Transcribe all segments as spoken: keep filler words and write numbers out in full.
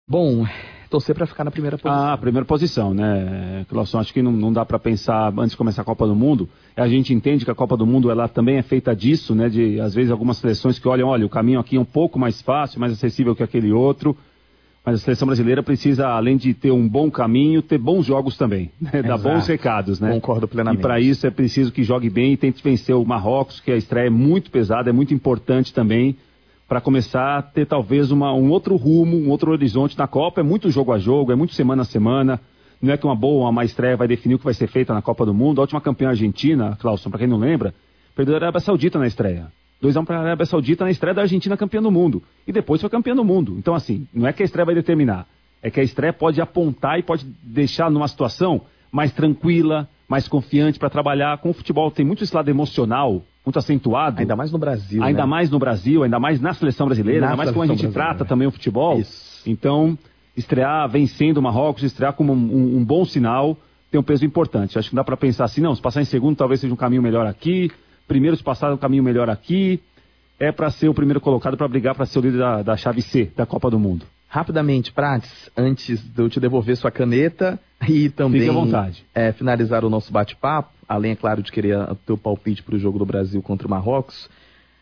Bom, torcer para ficar na primeira posição. Ah, primeira posição, né, Cláudio? Acho que não, não dá para pensar antes de começar a Copa do Mundo. A gente entende que a Copa do Mundo ela também é feita disso, né? De, às vezes, algumas seleções que olham, olha, o caminho aqui é um pouco mais fácil, mais acessível que aquele outro. Mas a seleção brasileira precisa, além de ter um bom caminho, ter bons jogos também, né? Dar bons recados, né? Concordo plenamente. E para isso é preciso que jogue bem e tente vencer o Marrocos, que a estreia é muito pesada, é muito importante também, para começar a ter talvez uma, um outro rumo, um outro horizonte na Copa. É muito jogo a jogo, é muito semana a semana. Não é que uma boa, uma estreia vai definir o que vai ser feita na Copa do Mundo. A última campeã argentina, Clauson, para quem não lembra, perdeu a Arábia Saudita na estreia. dois a um para a Arábia Saudita na estreia da Argentina campeã do mundo. E depois foi campeã do mundo. Então, assim, não é que a estreia vai determinar. É que a estreia pode apontar e pode deixar numa situação mais tranquila, mais confiante para trabalhar. Com o futebol tem muito esse lado emocional, muito acentuado. Ainda mais no Brasil, Ainda né? mais no Brasil, ainda mais na seleção brasileira, Na ainda mais como a gente brasileira. trata também o futebol. Isso. Então, estrear vencendo o Marrocos, estrear como um, um, um bom sinal, tem um peso importante. Acho que não dá para pensar assim, não, se passar em segundo talvez seja um caminho melhor aqui, primeiro se passar um caminho melhor aqui, é para ser o primeiro colocado, para brigar para ser o líder da, da chave C da Copa do Mundo. Rapidamente, Prates, antes de eu te devolver sua caneta e também Fique à vontade. É, finalizar o nosso bate-papo, além, é claro, de querer o teu palpite para o jogo do Brasil contra o Marrocos,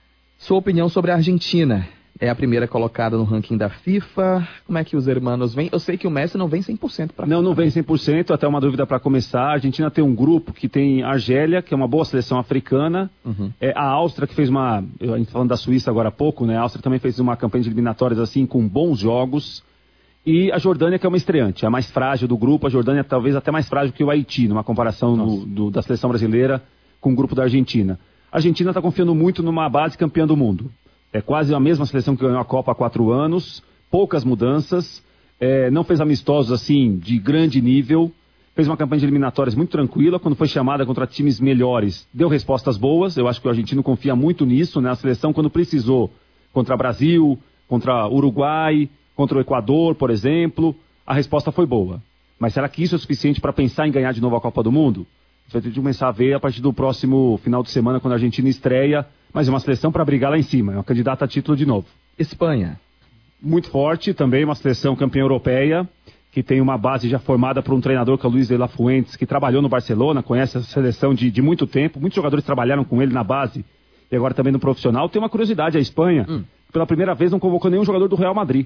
sua opinião sobre a Argentina. É a primeira colocada no ranking da FIFA. Como é que os hermanos vêm? Eu sei que o Messi não vem cem por cento para Não, não vem cem por cento, até uma dúvida para começar. A Argentina tem um grupo que tem a Argélia, que é uma boa seleção africana. Uhum. É, a Áustria, que fez uma... A gente falando da Suíça agora há pouco, né? A Áustria também fez uma campanha de eliminatórias assim, com bons jogos. E a Jordânia, que é uma estreante, a mais frágil do grupo. A Jordânia talvez até mais frágil que o Haiti, numa comparação do, do, da seleção brasileira com o grupo da Argentina. A Argentina está confiando muito numa base campeã do mundo. É quase a mesma seleção que ganhou a Copa há quatro anos, poucas mudanças, é, não fez amistosos assim de grande nível, fez uma campanha de eliminatórias muito tranquila. Quando foi chamada contra times melhores, deu respostas boas. Eu acho que o argentino confia muito nisso, né? A seleção, quando precisou, contra Brasil, contra Uruguai, contra o Equador, por exemplo, a resposta foi boa. Mas será que isso é suficiente para pensar em ganhar de novo a Copa do Mundo? Você vai ter que começar a ver a partir do próximo final de semana, quando a Argentina estreia. Mas é uma seleção para brigar lá em cima, é uma candidata a título de novo. Espanha. Muito forte, também uma seleção campeã europeia, que tem uma base já formada por um treinador que é o Luis de la Fuentes, que trabalhou no Barcelona, conhece a seleção de, de muito tempo. Muitos jogadores trabalharam com ele na base e agora também no profissional. Tem uma curiosidade, a Espanha, hum. pela primeira vez não convocou nenhum jogador do Real Madrid.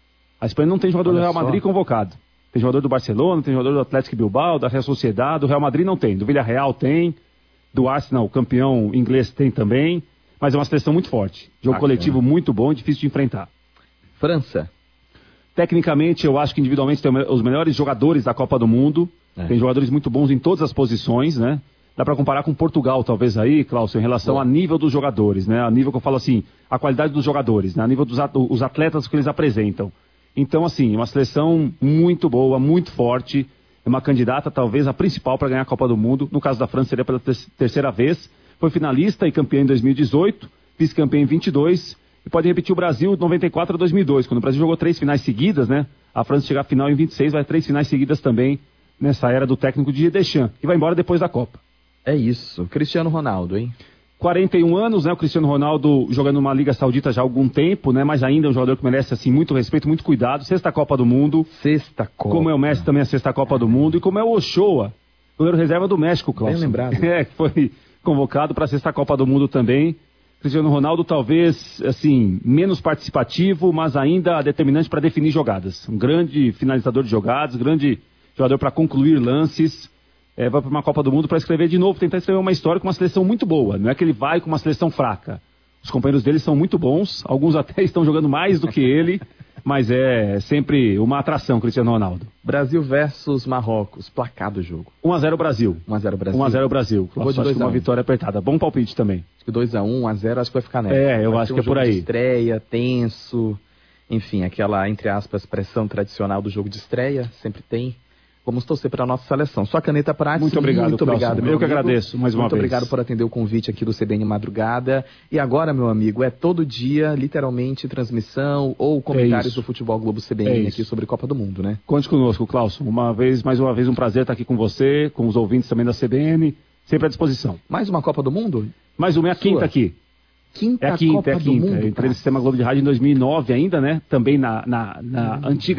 A Espanha não tem jogador Olha do Real só. Madrid convocado. Tem jogador do Barcelona, tem jogador do Atlético Bilbao, da Real Sociedad, do Real Madrid não tem. Do Villarreal tem, do Arsenal, campeão inglês, tem também. Mas é uma seleção muito forte. Jogo Bacana. coletivo muito bom e difícil de enfrentar. França. Tecnicamente, eu acho que individualmente tem os melhores jogadores da Copa do Mundo. É. Tem jogadores muito bons em todas as posições, né? Dá para comparar com Portugal, talvez aí, Cláudio, em relação Bom. a nível dos jogadores, né? A nível que eu falo assim, a qualidade dos jogadores, né? A nível dos os atletas que eles apresentam. Então, assim, uma seleção muito boa, muito forte. É uma candidata, talvez, a principal para ganhar a Copa do Mundo. No caso da França, seria pela ter- terceira vez. Foi finalista e campeã em dois mil e dezoito, vice-campeã em vinte e dois, e pode repetir o Brasil de noventa e quatro a dois mil e dois, quando o Brasil jogou três finais seguidas, né? A França chegar à final em vinte e seis, vai três finais seguidas também, nessa era do técnico Didier Deschamps, que vai embora depois da Copa. É isso. Cristiano Ronaldo, hein? quarenta e um anos, né? O Cristiano Ronaldo jogando numa Liga Saudita já há algum tempo, né? Mas ainda é um jogador que merece, assim, muito respeito, muito cuidado. Sexta Copa do Mundo. Sexta Copa. Como é o Messi também a sexta Copa do Mundo. E como é o Ochoa, goleiro reserva do México, Cláudio. Bem lembrado. É, que foi convocado para a sexta Copa do Mundo também. Cristiano Ronaldo talvez, assim, menos participativo, mas ainda determinante para definir jogadas. Um grande finalizador de jogadas, grande jogador para concluir lances. É, vai para uma Copa do Mundo para escrever de novo, tentar escrever uma história com uma seleção muito boa. Não é que ele vai com uma seleção fraca. Os companheiros dele são muito bons, alguns até estão jogando mais do que ele, mas é sempre uma atração, Cristiano Ronaldo. Brasil versus Marrocos, placar do jogo. um a zero Brasil. um a zero Brasil. um a zero Brasil. Vou de dois a um. Uma vitória apertada. Bom palpite também. Acho que dois a um, um a zero, acho que vai ficar nessa. É, eu vai acho um que é por aí. De estreia, tenso, enfim, aquela, entre aspas, pressão tradicional do jogo de estreia, sempre tem. Vamos torcer para a nossa seleção. Sua caneta Prates. Muito obrigado, Muito obrigado, meu Eu que amigo. agradeço mais uma Muito vez. Muito obrigado por atender o convite aqui do C B N Madrugada. E agora, meu amigo, é todo dia, literalmente, transmissão ou comentários é do Futebol Globo C B N é aqui sobre Copa do Mundo, né? Conte conosco, Cláudio. Uma vez, mais uma vez, um prazer estar aqui com você, com os ouvintes também da C B N. Sempre à disposição. Mais uma Copa do Mundo? Mais uma, é a Sua? quinta aqui. Quinta É a quinta, Copa é a do quinta. Mundo, Eu entrei no Sistema Globo de Rádio em dois mil e nove ainda, né? Também na, na, na hum. antiga